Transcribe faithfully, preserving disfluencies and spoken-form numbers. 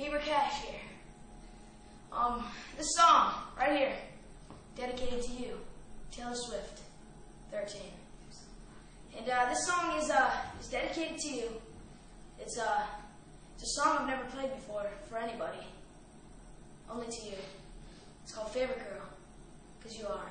Paper Cash here. Um, this song, right here, dedicated to you, Taylor Swift, thirteen. And uh, this song is uh, is dedicated to you. It's, uh, it's a song I've never played before for anybody, only to you. It's called Favorite Girl, because you are.